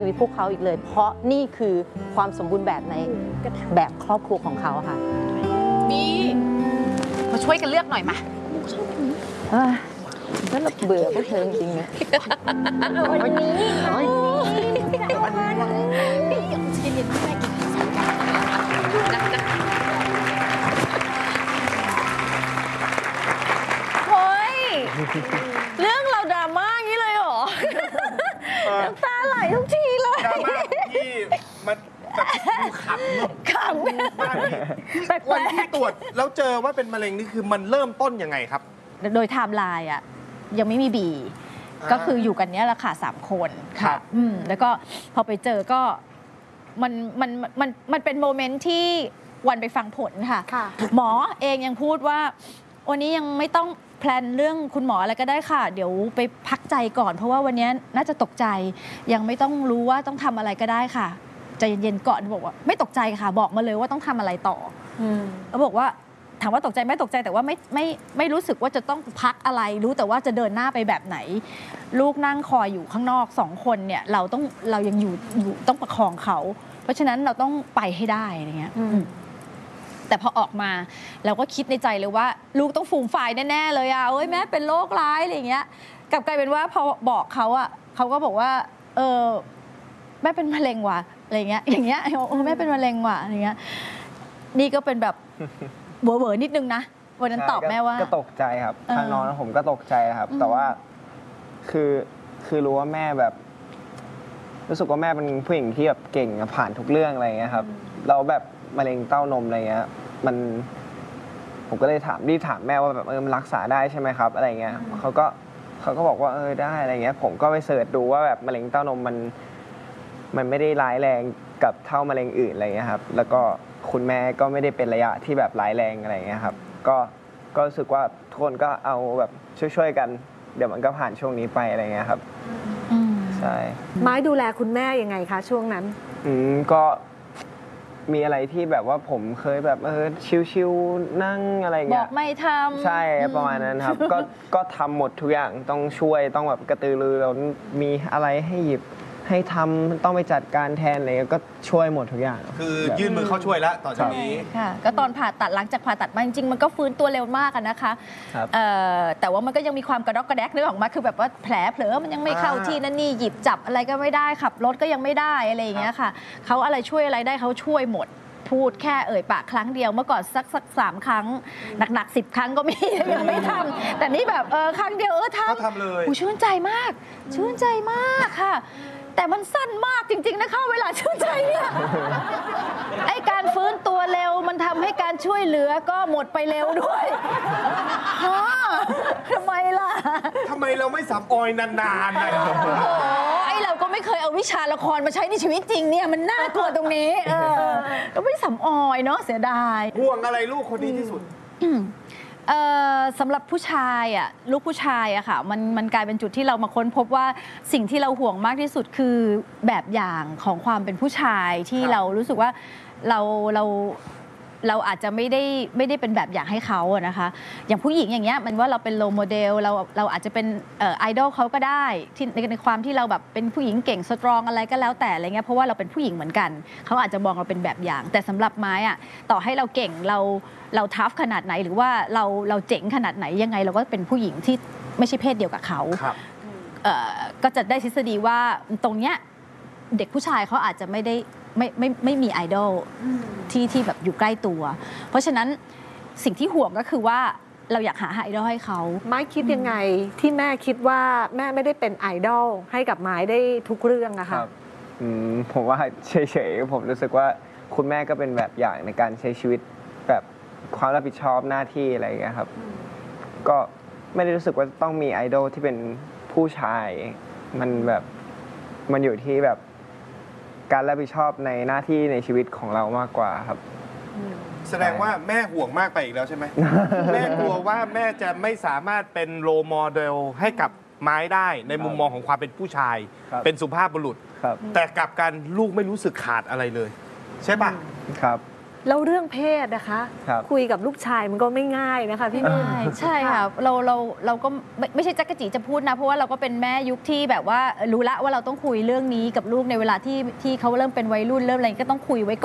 มีพวกเขาอีกเลยเพราะนี่คือความสมบูรณ์แบบในแบบครอบครัวของเขาค่ะบีมาช่วยกันเลือกหน่อยมาก็เบื่อพวกเธอจริงๆนะวันนี้เย็นๆไม่ได้กินข้าวกันเฮ้ยเรื่องเราดราม่าอย่างนี้เลยเหรอน้ำตาไหลทุกทีเลยดราม่าที่มันแบบดูขำวันที่ตรวจแล้วเจอว่าเป็นมะเร็งนี่คือมันเริ่มต้นยังไงครับโดยไทม์ไลน์อะยังไม่มีบีก็คืออยู่กันเนี้ยแหละค่ะ3 คนค่ะแล้วก็พอไปเจอก็มันเป็นโมเมนต์ที่วันไปฟังผลค่ะหมอเองยังพูดว่าวันนี้ยังไม่ต้องแพลนเรื่องคุณหมออะไรก็ได้ค่ะเดี๋ยวไปพักใจก่อนเพราะว่าวันนี้น่าจะตกใจยังไม่ต้องรู้ว่าต้องทำอะไรก็ได้ค่ะใจเย็นๆก่อนบอกว่าไม่ตกใจค่ะบอกมาเลยว่าต้องทำอะไรต่อแล้วบอกว่าถามว่าตกใจไม่ตกใจแต่ว่าไม่รู้สึกว่าจะต้องพักอะไรรู้แต่ว่าจะเดินหน้าไปแบบไหนลูกนั่งคอยอยู่ข้างนอก2 คนเนี่ยเรายังอยู่ต้องประคองเขาเพราะฉะนั้นเราต้องไปให้ได้อะไรเงี้ยแต่พอออกมาเราก็คิดในใจเลยว่าลูกต้องฟูมฟายแน่ๆเลยอ่ะเอ้ยแม่เป็นโรคร้ายอะไรเงี้ยกลับกลายเป็นว่าพอบอกเขาอ่ะเขาก็บอกว่าแม่เป็นมะเร็งว่ะอะไรเงี้ยอย่างเงี้ยแม่เป็นมะเร็งว่ะอะไรเงี้ยนี่ก็เป็นแบบเวอร์นิดนึงนะวันนั้นตอบแม่ว่าก็ตกใจครับทางน้องผมก็ตกใจครับแต่ว่าคือรู้ว่าแม่แบบรู้สึกว่าแม่เป็นผู้หญิงที่แบบเก่งผ่านทุกเรื่องอะไรเงี้ยครับเราแบบมะเร็งเต้านมอะไรเงี้ยผมก็เลยรีบถามแม่ว่าแบบมันรักษาได้ใช่ไหมครับอะไรเงี้ยเขาก็บอกว่าได้อะไรเงี้ยผมก็ไปเสิร์ชดูว่าแบบมะเร็งเต้านมมันไม่ได้ร้ายแรงกับเท่ามะเร็งอื่นอะไรเงี้ยครับแล้วก็คุณแม่ก็ไม่ได้เป็นระยะที่แบบร้ายแรงอะไรเงี้ยครับก็รู้สึกว่าทุกคนก็เอาแบบช่วยกันเดี๋ยวมันก็ผ่านช่วงนี้ไปอะไรเงี้ยครับใช่ไม้ดูแลคุณแม่ยังไงคะช่วงนั้นก็มีอะไรที่แบบว่าผมเคยแบบชิวๆนั่งอะไรเงี้ยบอกไม่ทำใช่ประมาณนั้นครับก็ทำหมดทุกอย่างต้องช่วยต้องแบบกระตือรือร้นมีอะไรให้หยิบให้ทำต้องไปจัดการแทนอะไรก็ช่วยหมดทุกอย่างคือยื่นมือเข้าช่วยแล้วต่อจากนี้ค่ะก็ตอนผ่าตัดหลังจากผ่าตัดมาจริงๆมันก็ฟื้นตัวเร็วมากนะคะแต่ว่ามันก็ยังมีความกระดอกกระแดกนึกออกมาคือแบบว่าแผลเผลอมันยังไม่เข้าที่นั่นนี่หยิบจับอะไรก็ไม่ได้ขับรถก็ยังไม่ได้อะไรอย่างเงี้ยค่ะเขาอะไรช่วยอะไรได้เขาช่วยหมดพูดแค่ปากครั้งเดียวเมื่อก่อนสัก3 ครั้งหนัก10 ครั้งก็ยังไม่ทำแต่นี่แบบครั้งเดียวทำเลยชื่นใจมากชื่นใจมากค่ะแต่มันสั้นมากจริงๆนะคะเวลาชื่นใจเนี่ยไอการฟื้นตัวเร็วมันทำให้การช่วยเหลือก็หมดไปเร็วด้วยทำไมล่ะทำไมเราไม่สับออยนานๆนะไอเราก็ไม่เคยเอาวิชาละครมาใช้ในชีวิตจริงเนี่ยมันน่ากลัวตรงนี้ก็ไม่สับออยเนาะเสียดายห่วงอะไรลูกคนนี้ที่สุดสำหรับผู้ชายอ่ะลูกผู้ชายอะค่ะมันกลายเป็นจุดที่เรามาค้นพบว่าสิ่งที่เราห่วงมากที่สุดคือแบบอย่างของความเป็นผู้ชายที่เรารู้สึกว่าเราอาจจะไม่ได้เป็นแบบอย่างให้เขาอะนะคะอย่างผู้หญิงอย่างเงี้ยมันว่าเราเป็นโรโมเดลเราอาจจะเป็นไอดอลเขาก็ได้ที่ในความที่เราแบบเป็นผู้หญิงเก่งสตรองอะไรก็แล้วแต่อะไรเงี้ยเพราะว่าเราเป็นผู้หญิงเหมือนกันเขาอาจจะมองเราเป็นแบบอย่างแต่สำหรับไม้อะต่อให้เราเก่งเราทัฟขนาดไหนหรือว่าเราเจ๋งขนาดไหนยังไงเราก็เป็นผู้หญิงที่ไม่ใช่เพศเดียวกับเขาก็จะได้ทฤษฎีว่าตรงเนี้ยเด็กผู้ชายเขาอาจจะไม่มีไอดอลที่แบบอยู่ใกล้ตัวเพราะฉะนั้นสิ่งที่ห่วงก็คือว่าเราอยากหาไอดอลให้เขาไม้คิดยังไงที่แม่คิดว่าแม่ไม่ได้เป็นไอดอลให้กับไม้ได้ทุกเรื่องอะค่ะผมว่าเฉยๆผมรู้สึกว่าคุณแม่ก็เป็นแบบอย่างในการใช้ชีวิตแบบความรับผิดชอบหน้าที่อะไรอย่างเงี้ยครับก็ไม่ได้รู้สึกว่าต้องมีไอดอลที่เป็นผู้ชายมันอยู่ที่แบบการรับผิดชอบในหน้าที่ในชีวิตของเรามากกว่าครับแสดงว่าแม่ห่วงมากไปอีกแล้วใช่ไหม แม่กลัวว่าแม่จะไม่สามารถเป็นโรลโมเดลให้กับไม้ได้ในมุมมองของความเป็นผู้ชายเป็นสุภาพบุรุษแต่กลับกันลูกไม่รู้สึกขาดอะไรเลยใช่ปะครับแล้วเรื่องเพศนะคะครับคุยกับลูกชายมันก็ไม่ง่ายนะคะพี่นุ่นใช่ค่ะเราก็ไม่ใช่จักรจีจะพูดนะเพราะว่าเราก็เป็นแม่ยุคที่แบบว่ารู้ละว่าเราต้องคุยเรื่องนี้กับลูกในเวลาที่เขาเริ่มเป็นวัยรุ่นเริ่มอะไรก็ต้องคุยไว้ก่อน